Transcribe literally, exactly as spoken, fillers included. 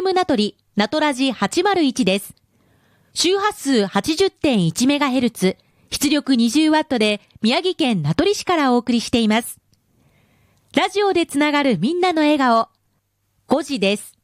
ムナトリ、ナトラジはちまるいちです。周波数 はちじゅってんいちメガヘルツ、出力 にじゅうワット で宮城県名取市からお送りしています。ラジオでつながるみんなの笑顔、ごじです。